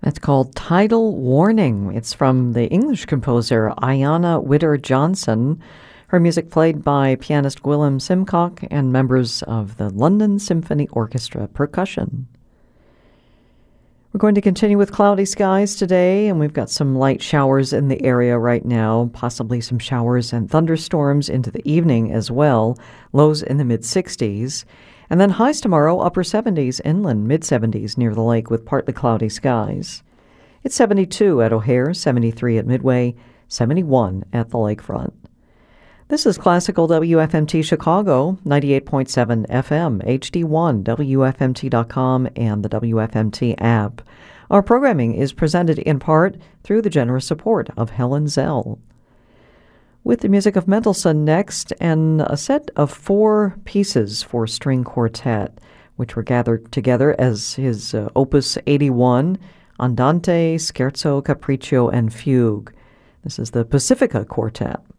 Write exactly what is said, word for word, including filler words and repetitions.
It's called Tidal Warning. It's from the English composer Ayanna Witter Johnson. Her music played by pianist Gwilym Simcock and members of the London Symphony Orchestra percussion. We're going to continue with cloudy skies today, and we've got some light showers in the area right now, possibly some showers and thunderstorms into the evening as well, lows in the mid-sixties. And then highs tomorrow, upper seventies inland, mid-seventies near the lake with partly cloudy skies. It's seventy-two at O'Hare, seventy-three at Midway, seventy-one at the lakefront. This is Classical W F M T Chicago, ninety-eight point seven F M, H D one, W F M T dot com, and the W F M T app. Our programming is presented in part through the generous support of Helen Zell. With the music of Mendelssohn next, and a set of four pieces for string quartet, which were gathered together as his uh, Opus eighty-one, Andante, Scherzo, Capriccio, and Fugue. This is the Pacifica Quartet.